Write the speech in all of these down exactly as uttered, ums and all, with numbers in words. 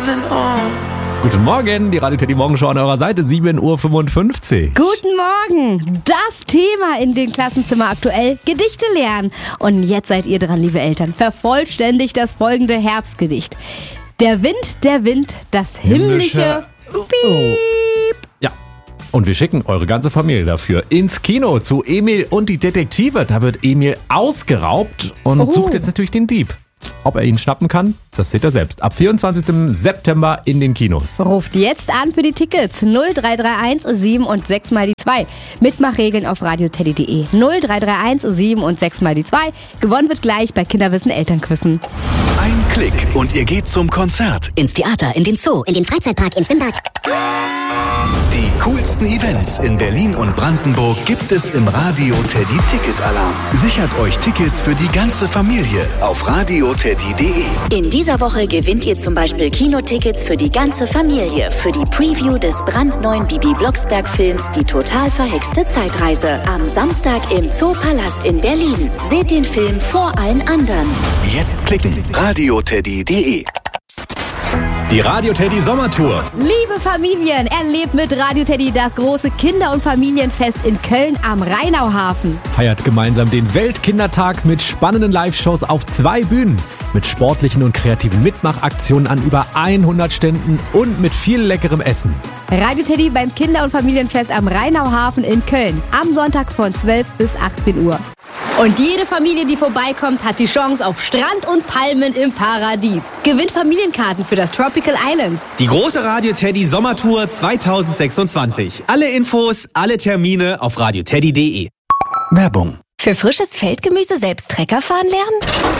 running on. Guten Morgen, die Radio Teddy Morgenshow an eurer Seite, sieben Uhr fünfundfünfzig. Guten Morgen, das Thema in den Klassenzimmer aktuell, Gedichte lernen. Und jetzt seid ihr dran, liebe Eltern, vervollständigt das folgende Herbstgedicht. Der Wind, der Wind, das himmlische, himmlische Piep. Ja, und wir schicken eure ganze Familie dafür ins Kino zu Emil und die Detektive. Da wird Emil ausgeraubt und Oh. sucht jetzt natürlich den Dieb. Ob er ihn schnappen kann, das seht ihr selbst. Ab vierundzwanzigsten September in den Kinos. Ruft jetzt an für die Tickets null drei drei eins sieben und sechs mal die zwei. Mitmachregeln auf radioteddy punkt de. null drei drei eins sieben und sechs mal die zwei. Gewonnen wird gleich bei Kinderwissen Elternquissen. Ein Klick und ihr geht zum Konzert. Ins Theater, in den Zoo, in den Freizeitpark, ins Schwimmbad. Die coolsten Events in Berlin und Brandenburg gibt es im Radio Teddy Ticket Alarm. Sichert euch Tickets für die ganze Familie auf radioteddy punkt de. In dieser Woche gewinnt ihr zum Beispiel Kinotickets für die ganze Familie für die Preview des brandneuen Bibi Blocksberg-Films Die total verhexte Zeitreise. Am Samstag im Zoopalast in Berlin. Seht den Film vor allen anderen. Jetzt klicken. radioteddy punkt de. Die Radio Teddy Sommertour. Liebe Familien, erlebt mit Radio Teddy das große Kinder- und Familienfest in Köln am Rheinauhafen. Feiert gemeinsam den Weltkindertag mit spannenden Live-Shows auf zwei Bühnen. Mit sportlichen und kreativen Mitmachaktionen an über hundert Ständen und mit viel leckerem Essen. Radio Teddy beim Kinder- und Familienfest am Rheinauhafen in Köln. Am Sonntag von zwölf bis achtzehn Uhr. Und jede Familie, die vorbeikommt, hat die Chance auf Strand und Palmen im Paradies. Gewinnt Familienkarten für das Tropical Islands. Die große Radio Teddy Sommertour zweitausendsechsundzwanzig. Alle Infos, alle Termine auf radioteddy punkt de. Werbung. Für frisches Feldgemüse selbst Trecker fahren lernen?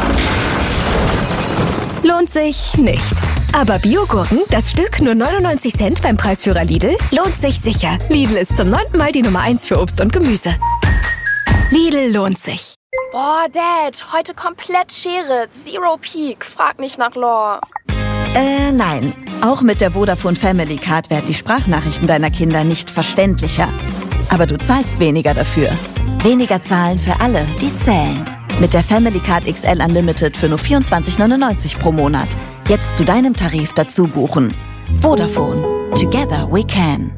Lohnt sich nicht. Aber Biogurken, das Stück nur neunundneunzig Cent beim Preisführer Lidl, lohnt sich sicher. Lidl ist zum neunten Mal die Nummer eins für Obst und Gemüse. Lidl lohnt sich. Boah, Dad, heute komplett Schere. Zero Peak. Frag nicht nach Lore. Äh, nein. Auch mit der Vodafone Family Card werden die Sprachnachrichten deiner Kinder nicht verständlicher. Aber du zahlst weniger dafür. Weniger zahlen für alle, die zählen. Mit der Family Card X L Unlimited für nur vierundzwanzig neunundneunzig pro Monat. Jetzt zu deinem Tarif dazu buchen. Vodafone. Together we can.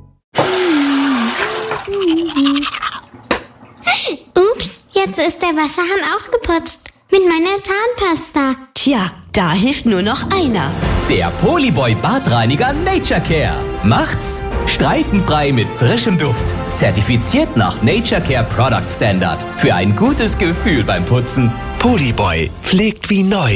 Ups, jetzt ist der Wasserhahn auch geputzt. Mit meiner Zahnpasta. Tja, da hilft nur noch einer. Der Polyboy Badreiniger Nature Care. Macht's streifenfrei mit frischem Duft. Zertifiziert nach Nature Care Product Standard. Für ein gutes Gefühl beim Putzen. Polyboy pflegt wie neu.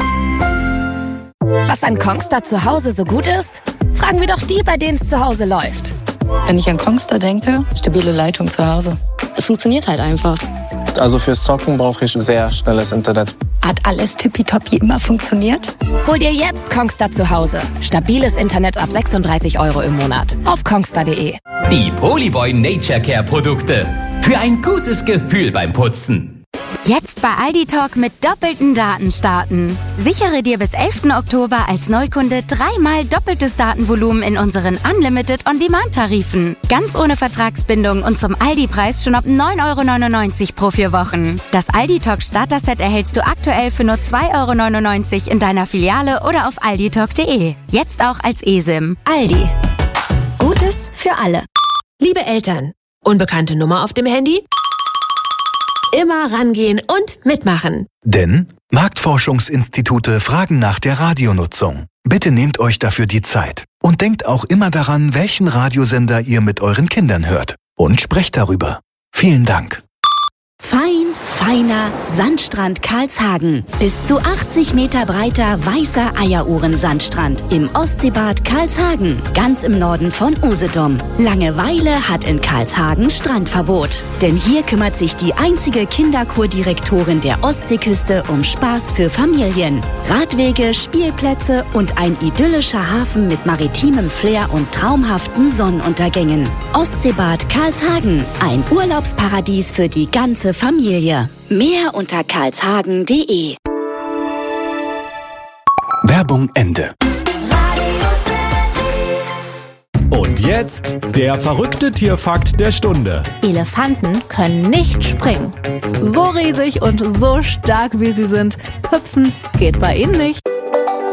Was an Kongstar zu Hause so gut ist? Fragen wir doch die, bei denen es zu Hause läuft. Wenn ich an Kongstar denke, stabile Leitung zu Hause. Es funktioniert halt einfach. Also fürs Zocken brauche ich sehr schnelles Internet. Hat alles tippitoppi immer funktioniert? Hol dir jetzt Kongstar zu Hause. Stabiles Internet ab sechsunddreißig Euro im Monat. Auf kongstar punkt de. Die Polyboy Nature Care Produkte. Für ein gutes Gefühl beim Putzen. Jetzt bei Aldi Talk mit doppelten Daten starten. Sichere dir bis elften Oktober als Neukunde dreimal doppeltes Datenvolumen in unseren Unlimited On-Demand-Tarifen. Ganz ohne Vertragsbindung und zum Aldi-Preis schon ab neun Euro neunundneunzig pro vier Wochen. Das Aldi Talk Starter-Set erhältst du aktuell für nur zwei Euro neunundneunzig in deiner Filiale oder auf alditalk punkt de. Jetzt auch als eSIM. Aldi. Gutes für alle. Liebe Eltern, unbekannte Nummer auf dem Handy? Immer rangehen und mitmachen. Denn Marktforschungsinstitute fragen nach der Radionutzung. Bitte nehmt euch dafür die Zeit. Und denkt auch immer daran, welchen Radiosender ihr mit euren Kindern hört. Und sprecht darüber. Vielen Dank. Fein, feiner Sandstrand Karlshagen. Bis zu achtzig Meter breiter weißer Eieruhren-Sandstrand im Ostseebad Karlshagen, ganz im Norden von Usedom. Langeweile hat in Karlshagen Strandverbot. Denn hier kümmert sich die einzige Kinderkurdirektorin der Ostseeküste um Spaß für Familien. Radwege, Spielplätze und ein idyllischer Hafen mit maritimem Flair und traumhaften Sonnenuntergängen. Ostseebad Karlshagen, ein Urlaubsparadies für die ganze Familie. Mehr unter karlshagen punkt de. Werbung Ende. Und jetzt der verrückte Tierfakt der Stunde. Elefanten können nicht springen. So riesig und so stark wie sie sind, hüpfen geht bei ihnen nicht.